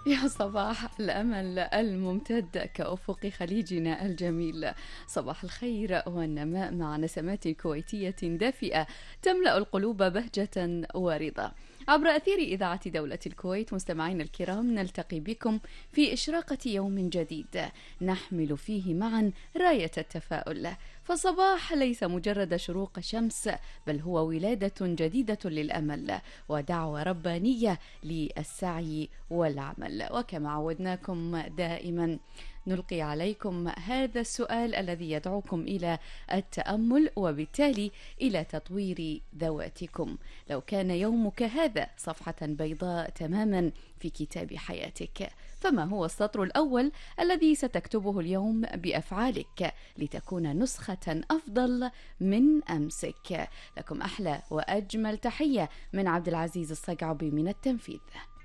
يا صباح الأمل الممتد كأفق خليجنا الجميل. صباح الخير والنماء مع نسمات كويتية دافئة تملأ القلوب بهجة ورضا. عبر أثير إذاعة دولة الكويت مستمعين الكرام، نلتقي بكم في إشراقة يوم جديد نحمل فيه معا راية التفاؤل. فالصباح ليس مجرد شروق شمس، بل هو ولادة جديدة للأمل ودعوة ربانية للسعي والعمل. وكما عودناكم دائما نلقي عليكم هذا السؤال الذي يدعوكم إلى التأمل وبالتالي إلى تطوير ذواتكم. لو كان يومك هذا صفحة بيضاء تماما في كتاب حياتك، فما هو السطر الأول الذي ستكتبه اليوم بأفعالك لتكون نسخة أفضل من أمسك؟ لكم أحلى وأجمل تحية من عبد العزيز الصقعبي من التنفيذ.